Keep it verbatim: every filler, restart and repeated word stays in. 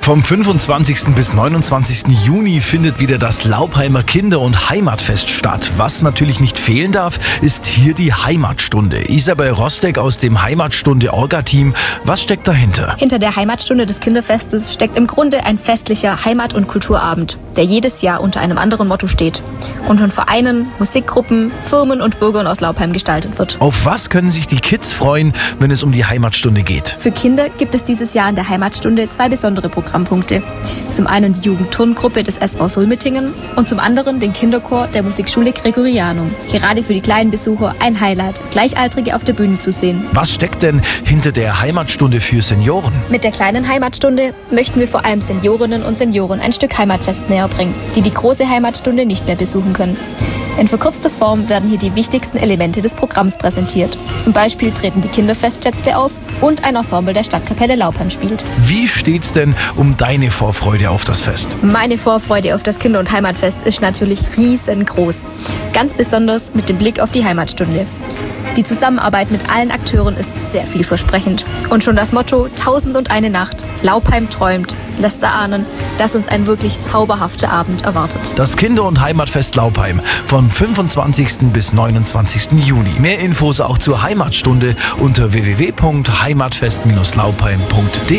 Vom fünfundzwanzigsten bis neunundzwanzigsten Juni findet wieder das Laupheimer Kinder- und Heimatfest statt. Was natürlich nicht fehlen darf, ist hier die Heimatstunde. Isabel Rostek aus dem Heimatstunde-Orga-Team. Was steckt dahinter? Hinter der Heimatstunde des Kinderfestes steckt im Grunde ein festlicher Heimat- und Kulturabend, der jedes Jahr unter einem anderen Motto steht und von Vereinen, Musikgruppen, Firmen und Bürgern aus Laupheim gestaltet wird. Auf was können sich die Kids freuen, wenn es um die Heimatstunde geht? Für Kinder gibt es dieses Jahr in der Heimatstunde zwei besondere Programmpunkte. Zum einen die Jugendturngruppe des S V Sulmetingen und zum anderen den Kinderchor der Musikschule Gregorianum. Gerade für die kleinen Besucher ein Highlight, Gleichaltrige auf der Bühne zu sehen. Was steckt denn hinter der Heimatstunde für Senioren? Mit der kleinen Heimatstunde möchten wir vor allem Seniorinnen und Senioren ein Stück Heimatfest näher bringen, die die große Heimatstunde nicht mehr besuchen können. In verkürzter Form werden hier die wichtigsten Elemente des Programms präsentiert. Zum Beispiel treten die Kinderfestschätzle auf und ein Ensemble der Stadtkapelle Laupheim spielt. Wie steht's denn um deine Vorfreude auf das Fest? Meine Vorfreude auf das Kinder- und Heimatfest ist natürlich riesengroß. Ganz besonders mit dem Blick auf die Heimatstunde. Die Zusammenarbeit mit allen Akteuren ist sehr vielversprechend. Und schon das Motto Tausend und eine Nacht, Laupheim träumt, lässt erahnen, dass uns ein wirklich zauberhafter Abend erwartet. Das Kinder- und Heimatfest Laupheim vom fünfundzwanzigsten bis neunundzwanzigsten Juni. Mehr Infos auch zur Heimatstunde unter w w w punkt heimatfest Bindestrich laupheim punkt de.